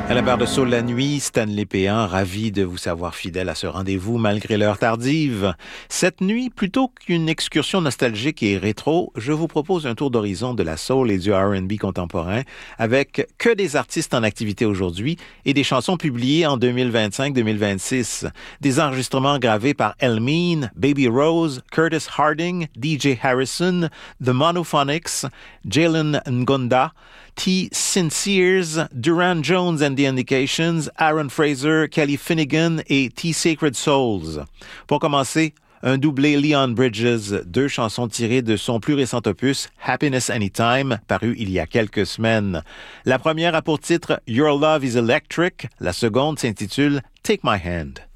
À la barre de Soul la nuit, Stanley Péan, ravi de vous savoir fidèle à ce rendez-vous malgré l'heure tardive. Cette nuit, plutôt qu'une excursion nostalgique et rétro, je vous propose un tour d'horizon de la soul et du R&B contemporain avec que des artistes en activité aujourd'hui et des chansons publiées en 2025-2026. Des enregistrements gravés par Elmine, Baby Rose, Curtis Harding, DJ Harrison, The Monophonics, Jalen Ngonda, T. Sinceres, Duran Jones and the Indications, Aaron Fraser, Kelly Finnegan et T. Sacred Souls. Pour commencer, un doublé Leon Bridges, deux chansons tirées de son plus récent opus, Happiness Anytime, paru il y a quelques semaines. La première a pour titre Your Love is Electric, la seconde s'intitule Take My Hand.